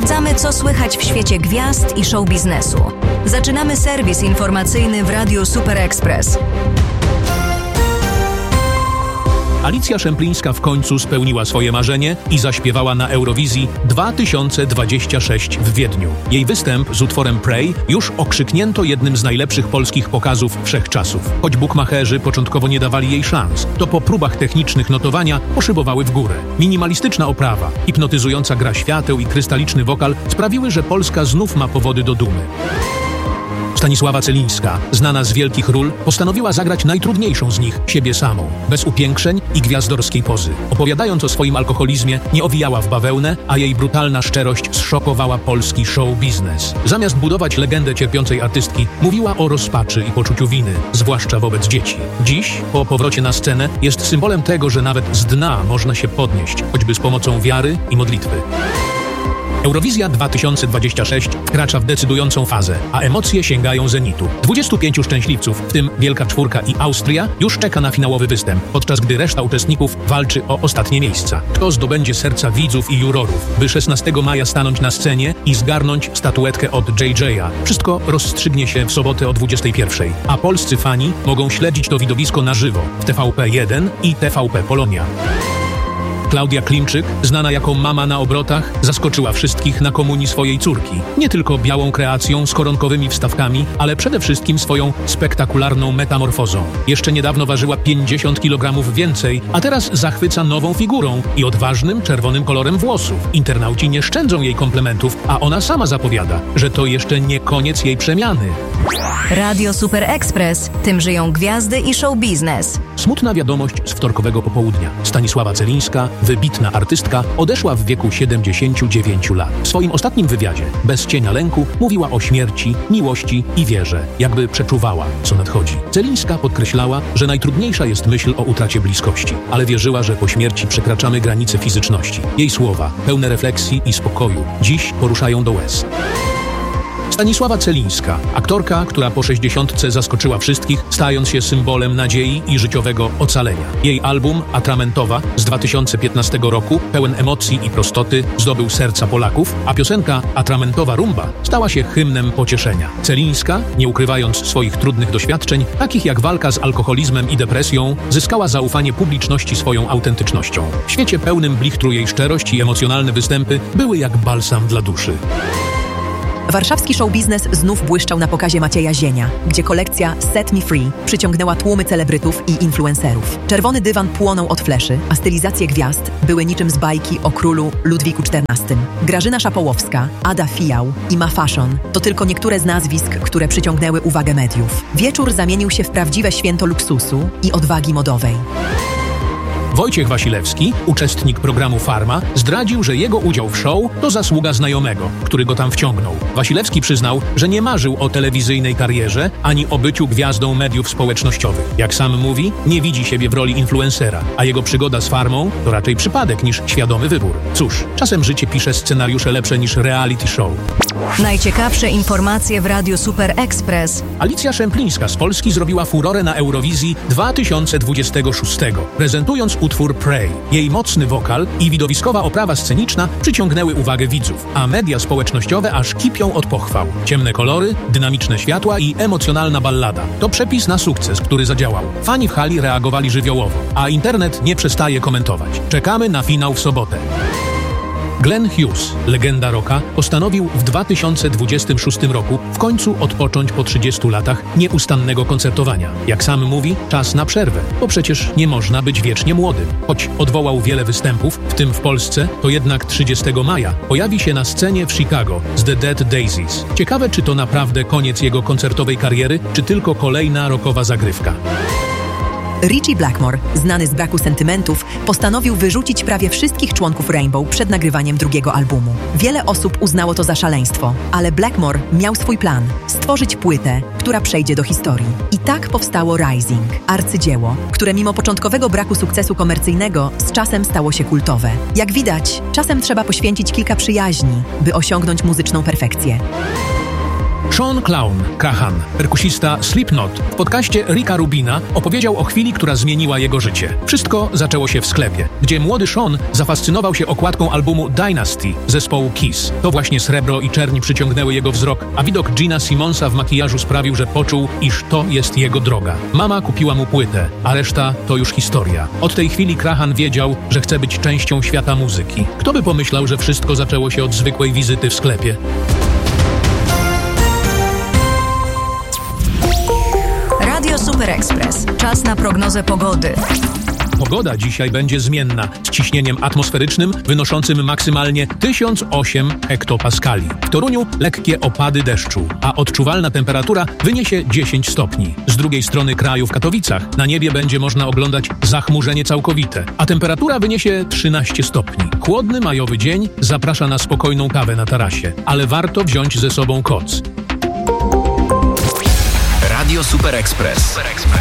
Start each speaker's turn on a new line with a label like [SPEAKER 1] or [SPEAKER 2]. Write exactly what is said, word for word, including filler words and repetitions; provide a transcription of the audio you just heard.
[SPEAKER 1] Sprawdzamy, co słychać w świecie gwiazd i show biznesu. Zaczynamy serwis informacyjny w Radiu Super Express.
[SPEAKER 2] Alicja Szemplińska w końcu spełniła swoje marzenie i zaśpiewała na Eurowizji dwa tysiące dwudziestym szóstym w Wiedniu. Jej występ z utworem Pray już okrzyknięto jednym z najlepszych polskich pokazów wszechczasów. Choć bukmacherzy początkowo nie dawali jej szans, to po próbach technicznych notowania poszybowały w górę. Minimalistyczna oprawa, hipnotyzująca gra świateł i krystaliczny wokal sprawiły, że Polska znów ma powody do dumy. Stanisława Celińska, znana z wielkich ról, postanowiła zagrać najtrudniejszą z nich, siebie samą, bez upiększeń i gwiazdorskiej pozy. Opowiadając o swoim alkoholizmie, nie owijała w bawełnę, a jej brutalna szczerość zszokowała polski show biznes. Zamiast budować legendę cierpiącej artystki, mówiła o rozpaczy i poczuciu winy, zwłaszcza wobec dzieci. Dziś, po powrocie na scenę, jest symbolem tego, że nawet z dna można się podnieść, choćby z pomocą wiary i modlitwy. Eurowizja dwa tysiące dwudziesty szósty wkracza w decydującą fazę, a emocje sięgają zenitu. dwudziestu pięciu szczęśliwców, w tym Wielka Czwórka i Austria, już czeka na finałowy występ, podczas gdy reszta uczestników walczy o ostatnie miejsca. Kto zdobędzie serca widzów i jurorów, by szesnastego maja stanąć na scenie i zgarnąć statuetkę od J J a. Wszystko rozstrzygnie się w sobotę o dwudziestej pierwszej, a polscy fani mogą śledzić to widowisko na żywo w T V P jeden i T V P Polonia. Klaudia Klimczyk, znana jako mama na obrotach, zaskoczyła wszystkich na komunii swojej córki. Nie tylko białą kreacją z koronkowymi wstawkami, ale przede wszystkim swoją spektakularną metamorfozą. Jeszcze niedawno ważyła pięćdziesiąt kilogramów więcej, a teraz zachwyca nową figurą i odważnym, czerwonym kolorem włosów. Internauci nie szczędzą jej komplementów, a ona sama zapowiada, że to jeszcze nie koniec jej przemiany.
[SPEAKER 1] Radio Super Express. Tym żyją gwiazdy i show biznes.
[SPEAKER 2] Smutna wiadomość z wtorkowego popołudnia. Stanisława Celińska, wybitna artystka, odeszła w wieku siedemdziesięciu dziewięciu lat. W swoim ostatnim wywiadzie, bez cienia lęku, mówiła o śmierci, miłości i wierze, jakby przeczuwała, co nadchodzi. Celińska podkreślała, że najtrudniejsza jest myśl o utracie bliskości, ale wierzyła, że po śmierci przekraczamy granice fizyczności. Jej słowa, pełne refleksji i spokoju, dziś poruszają do łez. Stanisława Celińska, aktorka, która po sześćdziesiątce zaskoczyła wszystkich, stając się symbolem nadziei i życiowego ocalenia. Jej album Atramentowa z dwa tysiące piętnastego roku, pełen emocji i prostoty, zdobył serca Polaków, a piosenka Atramentowa Rumba stała się hymnem pocieszenia. Celińska, nie ukrywając swoich trudnych doświadczeń, takich jak walka z alkoholizmem i depresją, zyskała zaufanie publiczności swoją autentycznością. W świecie pełnym blichtru jej szczerość i emocjonalne występy były jak balsam dla duszy.
[SPEAKER 3] Warszawski show biznes znów błyszczał na pokazie Macieja Zienia, gdzie kolekcja Set Me Free przyciągnęła tłumy celebrytów i influencerów. Czerwony dywan płonął od fleszy, a stylizacje gwiazd były niczym z bajki o królu Ludwiku czternastym. Grażyna Szapołowska, Ada Fijał i Ma Fashion to tylko niektóre z nazwisk, które przyciągnęły uwagę mediów. Wieczór zamienił się w prawdziwe święto luksusu i odwagi modowej.
[SPEAKER 2] Wojciech Wasilewski, uczestnik programu Farma, zdradził, że jego udział w show to zasługa znajomego, który go tam wciągnął. Wasilewski przyznał, że nie marzył o telewizyjnej karierze ani o byciu gwiazdą mediów społecznościowych. Jak sam mówi, nie widzi siebie w roli influencera, a jego przygoda z Farmą to raczej przypadek niż świadomy wybór. Cóż, czasem życie pisze scenariusze lepsze niż reality show.
[SPEAKER 1] Najciekawsze informacje w Radiu Super Express.
[SPEAKER 2] Alicja Szemplińska z Polski zrobiła furorę na Eurowizji dwa tysiące dwudziestego szóstego, prezentując utwór Pray. Jej mocny wokal i widowiskowa oprawa sceniczna przyciągnęły uwagę widzów, a media społecznościowe aż kipią od pochwał. Ciemne kolory, dynamiczne światła i emocjonalna ballada. To przepis na sukces, który zadziałał. Fani w hali reagowali żywiołowo, a internet nie przestaje komentować. Czekamy na finał w sobotę. Glenn Hughes, legenda rocka, postanowił w dwa tysiące dwudziestym szóstym roku w końcu odpocząć po trzydziestu latach nieustannego koncertowania. Jak sam mówi, czas na przerwę, bo przecież nie można być wiecznie młodym. Choć odwołał wiele występów, w tym w Polsce, to jednak trzydziestego maja pojawi się na scenie w Chicago z The Dead Daisies. Ciekawe, czy to naprawdę koniec jego koncertowej kariery, czy tylko kolejna rockowa zagrywka.
[SPEAKER 3] Ritchie Blackmore, znany z braku sentymentów, postanowił wyrzucić prawie wszystkich członków Rainbow przed nagrywaniem drugiego albumu. Wiele osób uznało to za szaleństwo, ale Blackmore miał swój plan – stworzyć płytę, która przejdzie do historii. I tak powstało Rising, arcydzieło, które mimo początkowego braku sukcesu komercyjnego z czasem stało się kultowe. Jak widać, czasem trzeba poświęcić kilka przyjaźni, by osiągnąć muzyczną perfekcję.
[SPEAKER 2] Sean Clown Crahan, perkusista Slipknot, w podcaście Ricka Rubina opowiedział o chwili, która zmieniła jego życie. Wszystko zaczęło się w sklepie, gdzie młody Sean zafascynował się okładką albumu Dynasty zespołu Kiss. To właśnie srebro i czerń przyciągnęły jego wzrok, a widok Gina Simmonsa w makijażu sprawił, że poczuł, iż to jest jego droga. Mama kupiła mu płytę, a reszta to już historia. Od tej chwili Crahan wiedział, że chce być częścią świata muzyki. Kto by pomyślał, że wszystko zaczęło się od zwykłej wizyty w sklepie?
[SPEAKER 1] Radio Super Express. Czas na prognozę pogody.
[SPEAKER 2] Pogoda dzisiaj będzie zmienna, z ciśnieniem atmosferycznym wynoszącym maksymalnie tysiąc osiem hektopaskali. W Toruniu lekkie opady deszczu, a odczuwalna temperatura wyniesie dziesięć stopni. Z drugiej strony kraju w Katowicach na niebie będzie można oglądać zachmurzenie całkowite, a temperatura wyniesie trzynaście stopni. Chłodny majowy dzień zaprasza na spokojną kawę na tarasie, ale warto wziąć ze sobą koc.
[SPEAKER 4] Radio Super Express.